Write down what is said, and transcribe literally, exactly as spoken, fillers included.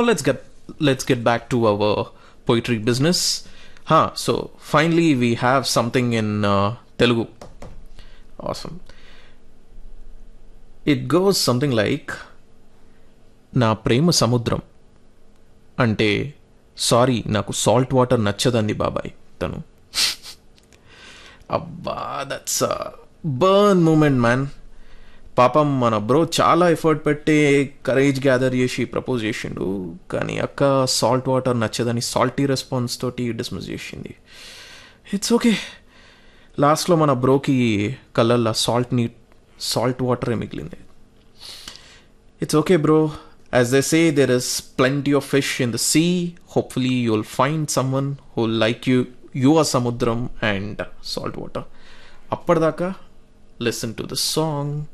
let's get let's get back to our poetry business. Huh, so finally we have something in uh, Telugu. Awesome. It goes something like, నా ప్రేమ సముద్రం అంటే sorry నాకు salt water నచ్చదండి బాబాయ్ తను. అబ్బా, that's burn moment man. పాపం మన బ్రో చాలా ఎఫర్ట్ పెట్టి కరేజ్ గ్యాదర్ చేసి ప్రపోజ్ చేసిండు, కానీ అక్క సాల్ట్ వాటర్ నచ్చదని సాల్టీ రెస్పాన్స్ తోటి డిస్మిస్ చేసింది. ఇట్స్ ఓకే, లాస్ట్లో మన బ్రోకి కళ్ళల్లో సాల్ట్ నీ సాల్ట్ వాటరే మిగిలింది. It's okay bro, as they say, there is plenty of fish in the sea. Hopefully you'll find someone who like you, your samudram and salt water. Appadaka, listen to the song.